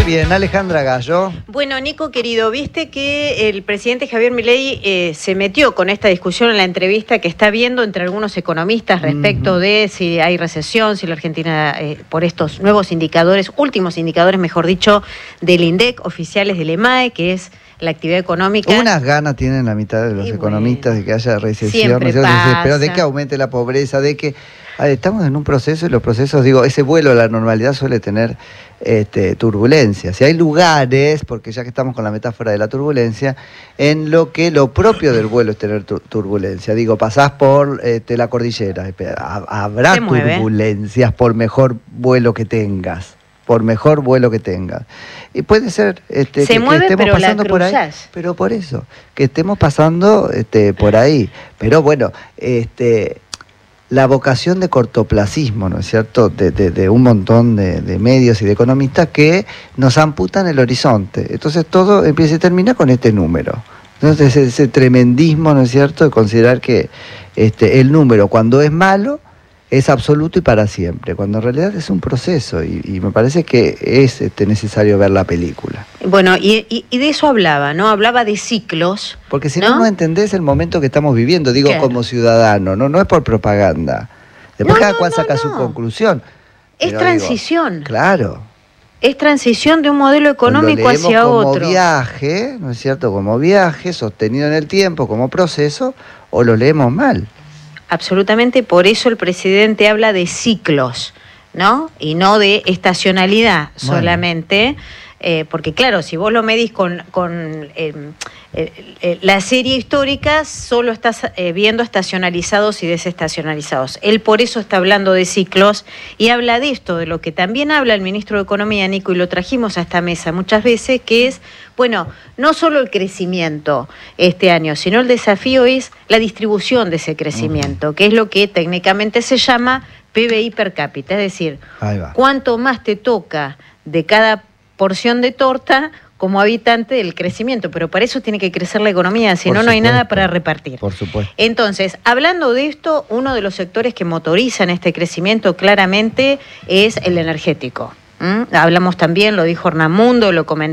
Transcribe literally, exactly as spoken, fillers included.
bien, Alejandra Gallo. Bueno, Nico, querido, viste que el presidente Javier Milei eh, se metió con esta discusión en la entrevista que está viendo entre algunos economistas respecto uh-huh. de si hay recesión, si la Argentina, eh, por estos nuevos indicadores, últimos indicadores, mejor dicho, del INDEC, oficiales del EMAE, que es la actividad económica. Unas ganas tienen la mitad de los y economistas bueno, de que haya recesión, siempre ¿no? pasa. Pero de que aumente la pobreza, de que... A ver, estamos en un proceso y los procesos, digo, ese vuelo a la normalidad suele tener este, turbulencias. Y hay lugares, porque ya que estamos con la metáfora de la turbulencia, en lo que lo propio del vuelo es tener tu turbulencia. Digo, pasás por este, la cordillera, habrá turbulencias por mejor vuelo que tengas. por mejor vuelo que tengas. Y puede ser este, Se que, mueve, que estemos pero pasando la por ahí, pero por eso, que estemos pasando este, por ahí. Pero bueno, este, la vocación de cortoplacismo, ¿no es cierto?, de, de, de un montón de, de medios y de economistas que nos amputan el horizonte. Entonces todo empieza y termina con este número. Entonces ese, ese tremendismo, ¿no es cierto?, de considerar que este, el número, cuando es malo, es absoluto y para siempre, cuando en realidad es un proceso y, y me parece que es este, necesario ver la película. Bueno, y, y, y de eso hablaba, ¿no? Hablaba de ciclos. Porque si no, no, no entendés el momento que estamos viviendo, digo, claro, como ciudadano, no, no es por propaganda. Después no, cada no, cual saca no, su no. conclusión. Es transición. Digo, claro. Es transición de un modelo económico hacia como otro. Como viaje, ¿no es cierto? Como viaje, sostenido en el tiempo, como proceso, o lo leemos mal. Absolutamente, por eso el presidente habla de ciclos, ¿no? Y no de estacionalidad bueno. solamente, eh, porque claro, si vos lo medís con, con eh, eh, eh, la serie histórica, solo estás eh, viendo estacionalizados y desestacionalizados. Él por eso está hablando de ciclos y habla de esto, de lo que también habla el ministro de Economía, Nico, y lo trajimos a esta mesa muchas veces, que es, bueno, no solo el crecimiento este año, sino el desafío es la distribución de ese crecimiento, uh-huh. que es lo que técnicamente se llama P B I per cápita, es decir, cuánto más te toca de cada porción de torta como habitante del crecimiento, pero para eso tiene que crecer la economía, si no, no hay nada para repartir. Por supuesto. Entonces, hablando de esto, uno de los sectores que motorizan este crecimiento claramente es el energético. ¿Mm? Hablamos también, lo dijo Hernán Mundo, lo comentó